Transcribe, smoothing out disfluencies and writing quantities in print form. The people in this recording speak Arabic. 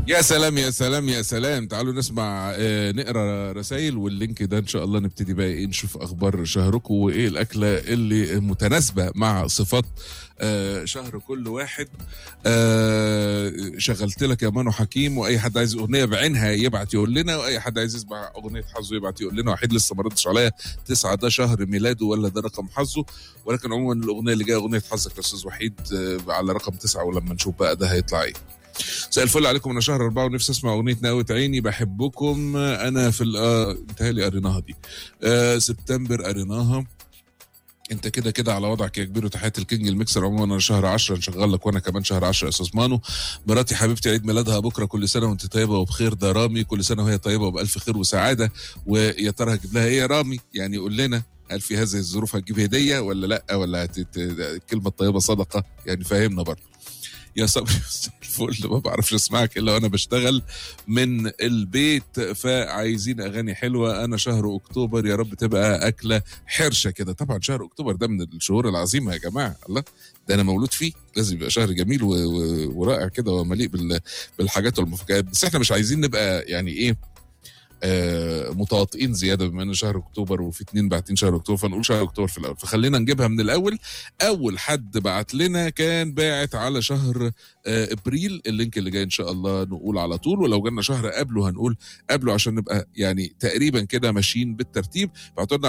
يا سلام يا سلام يا سلام. تعالوا نسمع نقرا رسائل، واللينك ده ان شاء الله نبتدي بقى ايه نشوف اخبار شهركم وايه الاكله اللي متناسبه مع صفات شهر كل واحد. شغلت لك يا مانو حكيم، واي حد عايز اغنيه بعينها يبعت يقول لنا، واي حد عايز يسمع اغنيه حظه يبعت يقول لنا. وحيد لسه ما ردش عليا، 9 ده شهر ميلاده ولا ده رقم حظه؟ ولكن عموما الاغنيه اللي جايه اغنيه حظك يا استاذ وحيد على رقم 9، ولما نشوف بقى ده هيطلع ايه. مساء الفل عليكم، انا شهر 4 ونفسي اسمع اغنيه نقوة عيني بحبكم. انا في انتهالي قريناها دي. سبتمبر قريناها. انت كده كده على وضعك يا كبير، وتحياتي الكينج الميكسر. عموما انا شهر 10 نشغل لك، وانا كمان شهر 10 يا استاذ مانو. مراتي حبيبتي عيد ميلادها بكره، كل سنه وانت طيبه وبخير. ده رامي، كل سنه وهي طيبه وبالف خير وسعاده. ويا ترى هجيب لها ايه يا رامي؟ يعني قول لنا، هل في هذه الظروف هتجيب هديه ولا لا، ولا الكلمه الطيبه صدقه؟ يعني فاهمنا برضه يا صبري. الفل، ما بعرفش اسمعك الا وانا بشتغل من البيت، فعايزين اغاني حلوه. انا شهر اكتوبر، يا رب تبقى اكله حرشه كده. طبعا شهر اكتوبر ده من الشهور العظيمه يا جماعه، الله ده انا مولود فيه، لازم يبقى شهر جميل ورائع كده ومليء بالحاجات والمفاجآت. بس احنا مش عايزين نبقى يعني ايه متواطئين زياده، بما ان شهر اكتوبر وفي 2 باعتين شهر اكتوبر، فنقول شهر اكتوبر في الاول. فخلينا نجيبها من الاول. اول حد بعت لنا كان باعت على شهر ابريل. اللينك اللي جاي ان شاء الله نقول على طول، ولو جالنا شهر قبله هنقول قبله، عشان نبقى يعني تقريبا كده ماشيين بالترتيب. بعتوا لنا